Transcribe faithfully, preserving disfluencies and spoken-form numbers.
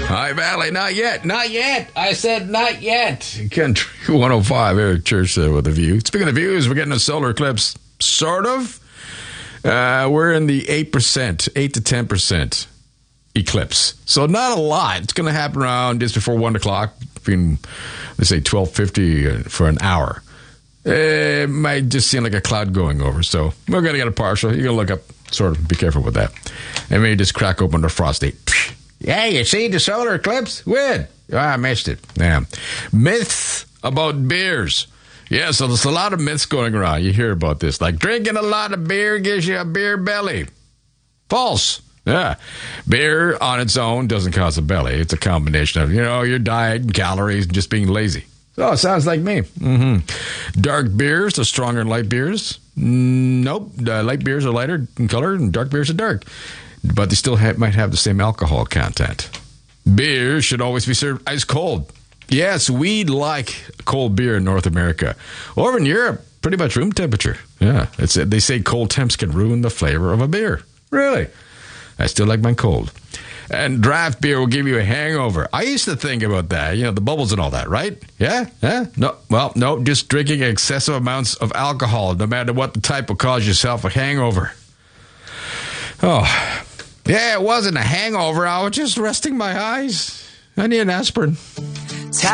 Hi, Valley. Not yet. Not yet. I said not yet. Country one oh five, Eric Church there with a view. Speaking of views, we're getting a solar eclipse. Sort of. Uh, we're in the eight percent, eight to ten percent eclipse. So not a lot. It's going to happen around just before one o'clock, between, let's say, twelve fifty for an hour. It might just seem like a cloud going over. So we're going to get a partial. You're going to look up, sort of, be careful with that. And maybe just crack open the frosty. Yeah, you see the solar eclipse? When? Oh, I missed it. Yeah. Myths about beers. Yeah, so there's a lot of myths going around. You hear about this. Like drinking a lot of beer gives you a beer belly. False. Yeah. Beer on its own doesn't cause a belly. It's a combination of, you know, your diet and calories and just being lazy. Oh, it sounds like me. Mm-hmm. Dark beers are stronger than light beers. Nope. Uh, light beers are lighter in color and dark beers are dark. But they still have, might have the same alcohol content. Beer should always be served ice cold. Yes, we like cold beer in North America. Over in Europe, pretty much room temperature. Yeah, it's, they say cold temps can ruin the flavor of a beer. Really? I still like mine cold. And draft beer will give you a hangover. I used to think about that, you know, the bubbles and all that, right? Yeah? Yeah? No, well, no, just drinking excessive amounts of alcohol, no matter what the type, will cause yourself a hangover. Oh, yeah, it wasn't a hangover. I was just resting my eyes. I need an aspirin.